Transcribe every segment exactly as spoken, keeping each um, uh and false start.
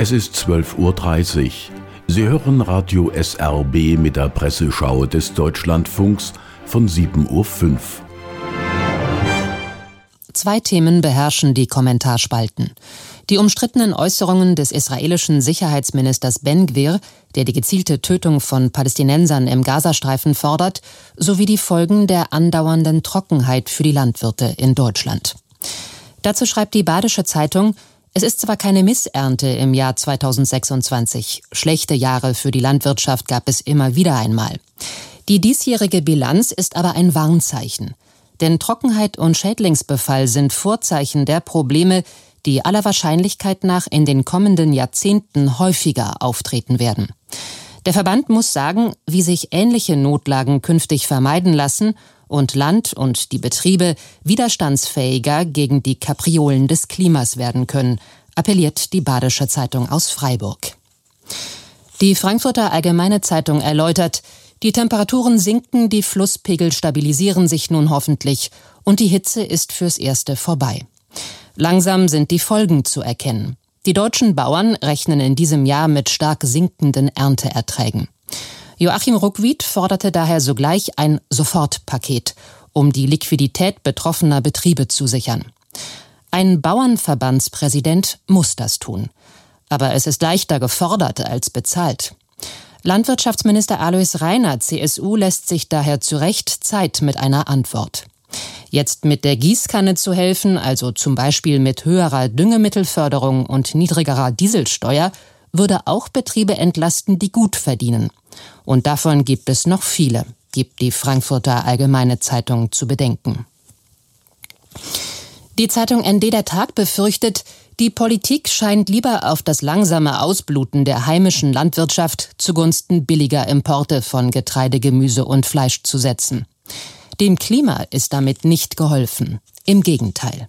Es ist zwölf Uhr dreißig. Sie hören Radio S R B mit der Presseschau des Deutschlandfunks von sieben Uhr fünf. Zwei Themen beherrschen die Kommentarspalten. Die umstrittenen Äußerungen des israelischen Sicherheitsministers Ben-Gvir, der die gezielte Tötung von Palästinensern im Gazastreifen fordert, sowie die Folgen der andauernden Trockenheit für die Landwirte in Deutschland. Dazu schreibt die Badische Zeitung: Es ist zwar keine Missernte im Jahr zweitausendsechsundzwanzig. Schlechte Jahre für die Landwirtschaft gab es immer wieder einmal. Die diesjährige Bilanz ist aber ein Warnzeichen. Denn Trockenheit und Schädlingsbefall sind Vorzeichen der Probleme, die aller Wahrscheinlichkeit nach in den kommenden Jahrzehnten häufiger auftreten werden. Der Verband muss sagen, wie sich ähnliche Notlagen künftig vermeiden lassen und Land und die Betriebe widerstandsfähiger gegen die Kapriolen des Klimas werden können, appelliert die Badische Zeitung aus Freiburg. Die Frankfurter Allgemeine Zeitung erläutert: Die Temperaturen sinken, die Flusspegel stabilisieren sich nun hoffentlich und die Hitze ist fürs Erste vorbei. Langsam sind die Folgen zu erkennen. Die deutschen Bauern rechnen in diesem Jahr mit stark sinkenden Ernteerträgen. Joachim Ruckwied forderte daher sogleich ein Sofortpaket, um die Liquidität betroffener Betriebe zu sichern. Ein Bauernverbandspräsident muss das tun. Aber es ist leichter gefordert als bezahlt. Landwirtschaftsminister Alois Rainer, C S U, lässt sich daher zu Recht Zeit mit einer Antwort. Jetzt mit der Gießkanne zu helfen, also zum Beispiel mit höherer Düngemittelförderung und niedrigerer Dieselsteuer, würde auch Betriebe entlasten, die gut verdienen. Und davon gibt es noch viele, gibt die Frankfurter Allgemeine Zeitung zu bedenken. Die Zeitung N D Der Tag befürchtet, die Politik scheint lieber auf das langsame Ausbluten der heimischen Landwirtschaft zugunsten billiger Importe von Getreide, Gemüse und Fleisch zu setzen. Dem Klima ist damit nicht geholfen. Im Gegenteil.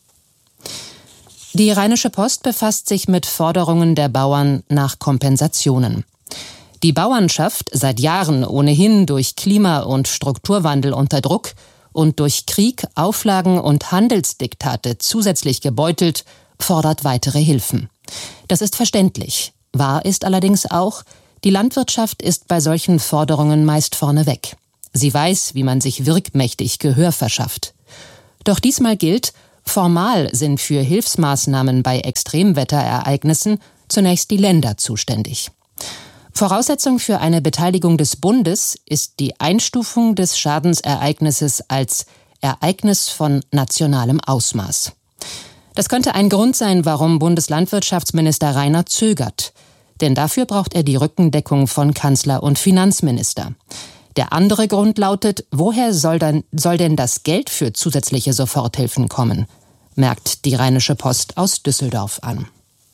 Die Rheinische Post befasst sich mit Forderungen der Bauern nach Kompensationen. Die Bauernschaft, seit Jahren ohnehin durch Klima- und Strukturwandel unter Druck und durch Krieg, Auflagen und Handelsdiktate zusätzlich gebeutelt, fordert weitere Hilfen. Das ist verständlich. Wahr ist allerdings auch, die Landwirtschaft ist bei solchen Forderungen meist vorneweg. Sie weiß, wie man sich wirkmächtig Gehör verschafft. Doch diesmal gilt, formal sind für Hilfsmaßnahmen bei Extremwetterereignissen zunächst die Länder zuständig. Voraussetzung für eine Beteiligung des Bundes ist die Einstufung des Schadensereignisses als Ereignis von nationalem Ausmaß. Das könnte ein Grund sein, warum Bundeslandwirtschaftsminister Rainer zögert. Denn dafür braucht er die Rückendeckung von Kanzler und Finanzminister. Der andere Grund lautet: Woher soll, dann, soll denn das Geld für zusätzliche Soforthilfen kommen? Merkt die Rheinische Post aus Düsseldorf an.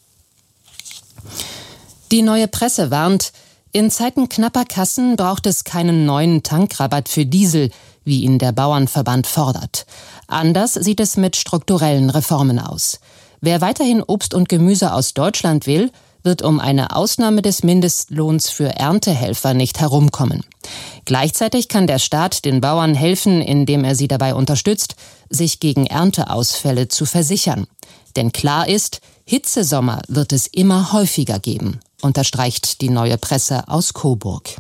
Die Neue Presse warnt: In Zeiten knapper Kassen braucht es keinen neuen Tankrabatt für Diesel, wie ihn der Bauernverband fordert. Anders sieht es mit strukturellen Reformen aus. Wer weiterhin Obst und Gemüse aus Deutschland will, wird um eine Ausnahme des Mindestlohns für Erntehelfer nicht herumkommen. Gleichzeitig kann der Staat den Bauern helfen, indem er sie dabei unterstützt, sich gegen Ernteausfälle zu versichern. Denn klar ist, Hitzesommer wird es immer häufiger geben, unterstreicht die Neue Presse aus Coburg.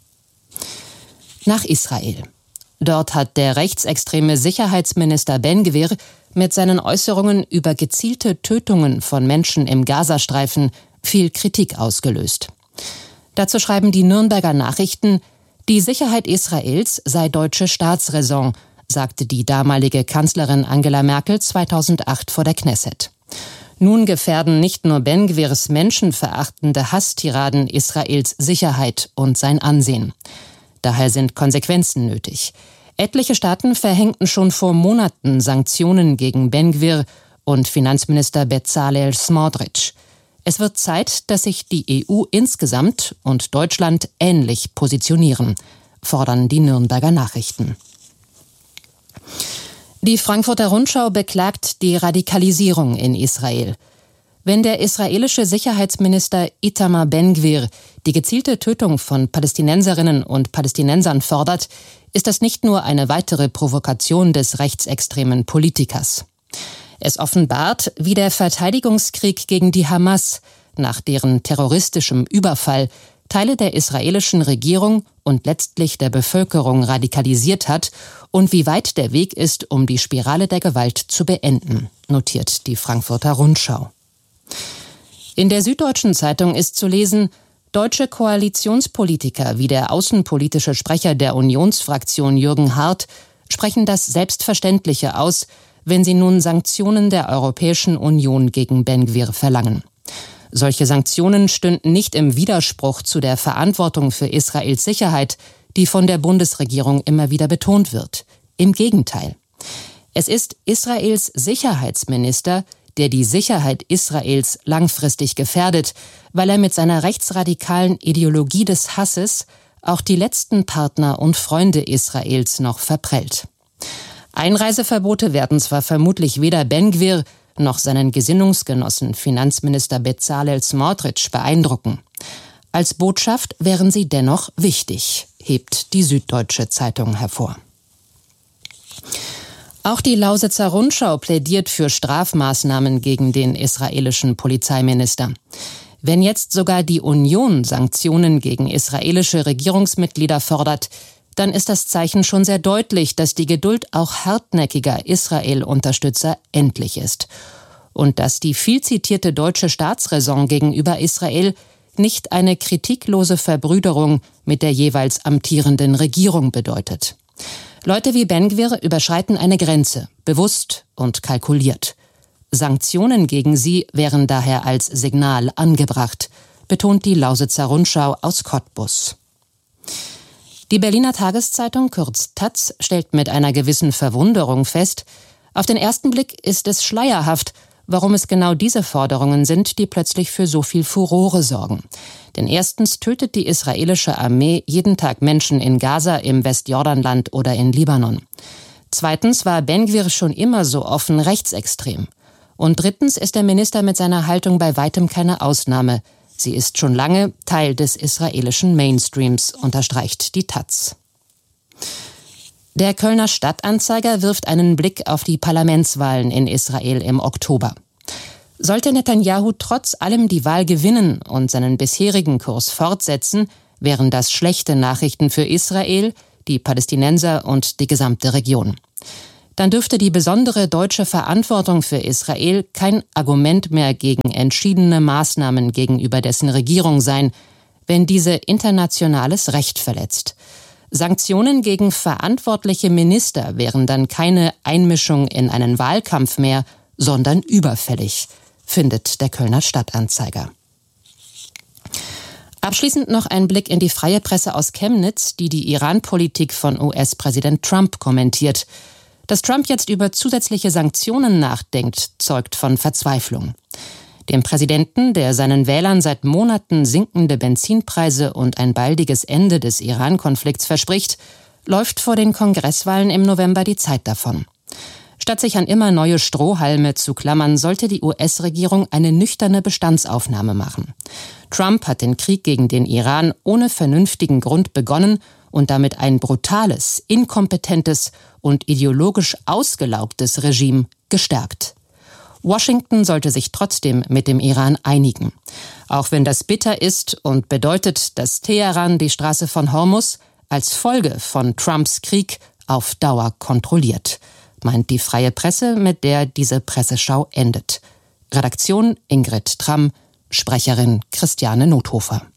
Nach Israel. Dort hat der rechtsextreme Sicherheitsminister Ben-Gvir mit seinen Äußerungen über gezielte Tötungen von Menschen im Gazastreifen viel Kritik ausgelöst. Dazu schreiben die Nürnberger Nachrichten: Die Sicherheit Israels sei deutsche Staatsräson, sagte die damalige Kanzlerin Angela Merkel zweitausendacht vor der Knesset. Nun gefährden nicht nur Ben-Gvirs menschenverachtende Hasstiraden Israels Sicherheit und sein Ansehen. Daher sind Konsequenzen nötig. Etliche Staaten verhängten schon vor Monaten Sanktionen gegen Ben-Gvir und Finanzminister Bezalel Smotrich. Es wird Zeit, dass sich die E U insgesamt und Deutschland ähnlich positionieren, fordern die Nürnberger Nachrichten. Die Frankfurter Rundschau beklagt die Radikalisierung in Israel. Wenn der israelische Sicherheitsminister Itamar Ben-Gvir die gezielte Tötung von Palästinenserinnen und Palästinensern fordert, ist das nicht nur eine weitere Provokation des rechtsextremen Politikers. Es offenbart, wie der Verteidigungskrieg gegen die Hamas nach deren terroristischem Überfall Teile der israelischen Regierung und letztlich der Bevölkerung radikalisiert hat und wie weit der Weg ist, um die Spirale der Gewalt zu beenden, notiert die Frankfurter Rundschau. In der Süddeutschen Zeitung ist zu lesen, deutsche Koalitionspolitiker wie der außenpolitische Sprecher der Unionsfraktion Jürgen Hart sprechen das Selbstverständliche aus, wenn sie nun Sanktionen der Europäischen Union gegen Ben-Gvir verlangen. Solche Sanktionen stünden nicht im Widerspruch zu der Verantwortung für Israels Sicherheit, die von der Bundesregierung immer wieder betont wird. Im Gegenteil. Es ist Israels Sicherheitsminister, der die Sicherheit Israels langfristig gefährdet, weil er mit seiner rechtsradikalen Ideologie des Hasses auch die letzten Partner und Freunde Israels noch verprellt. Einreiseverbote werden zwar vermutlich weder Ben-Gvir noch seinen Gesinnungsgenossen Finanzminister Bezalel Smotrich beeindrucken. Als Botschaft wären sie dennoch wichtig, hebt die Süddeutsche Zeitung hervor. Auch die Lausitzer Rundschau plädiert für Strafmaßnahmen gegen den israelischen Polizeiminister. Wenn jetzt sogar die Union Sanktionen gegen israelische Regierungsmitglieder fordert, dann ist das Zeichen schon sehr deutlich, dass die Geduld auch hartnäckiger Israel-Unterstützer endlich ist. Und dass die viel zitierte deutsche Staatsräson gegenüber Israel nicht eine kritiklose Verbrüderung mit der jeweils amtierenden Regierung bedeutet. Leute wie Ben-Gvir überschreiten eine Grenze, bewusst und kalkuliert. Sanktionen gegen sie wären daher als Signal angebracht, betont die Lausitzer Rundschau aus Cottbus. Die Berliner Tageszeitung, kurz Taz, stellt mit einer gewissen Verwunderung fest, auf den ersten Blick ist es schleierhaft, warum es genau diese Forderungen sind, die plötzlich für so viel Furore sorgen. Denn erstens tötet die israelische Armee jeden Tag Menschen in Gaza, im Westjordanland oder in Libanon. Zweitens war Ben-Gvir schon immer so offen rechtsextrem. Und drittens ist der Minister mit seiner Haltung bei weitem keine Ausnahme. Sie ist schon lange Teil des israelischen Mainstreams, unterstreicht die Taz. Der Kölner Stadtanzeiger wirft einen Blick auf die Parlamentswahlen in Israel im Oktober. Sollte Netanyahu trotz allem die Wahl gewinnen und seinen bisherigen Kurs fortsetzen, wären das schlechte Nachrichten für Israel, die Palästinenser und die gesamte Region. Dann dürfte die besondere deutsche Verantwortung für Israel kein Argument mehr gegen entschiedene Maßnahmen gegenüber dessen Regierung sein, wenn diese internationales Recht verletzt. Sanktionen gegen verantwortliche Minister wären dann keine Einmischung in einen Wahlkampf mehr, sondern überfällig, findet der Kölner Stadtanzeiger. Abschließend noch ein Blick in die freie Presse aus Chemnitz, die die Iran-Politik von U S-Präsident Trump kommentiert. Dass Trump jetzt über zusätzliche Sanktionen nachdenkt, zeugt von Verzweiflung. Dem Präsidenten, der seinen Wählern seit Monaten sinkende Benzinpreise und ein baldiges Ende des Iran-Konflikts verspricht, läuft vor den Kongresswahlen im November die Zeit davon. Statt sich an immer neue Strohhalme zu klammern, sollte die U S-Regierung eine nüchterne Bestandsaufnahme machen. Trump hat den Krieg gegen den Iran ohne vernünftigen Grund begonnen und damit ein brutales, inkompetentes und ideologisch ausgelaugtes Regime gestärkt. Washington sollte sich trotzdem mit dem Iran einigen. Auch wenn das bitter ist und bedeutet, dass Teheran die Straße von Hormuz als Folge von Trumps Krieg auf Dauer kontrolliert, meint die freie Presse, mit der diese Presseschau endet. Redaktion Ingrid Tramm, Sprecherin Christiane Nothofer.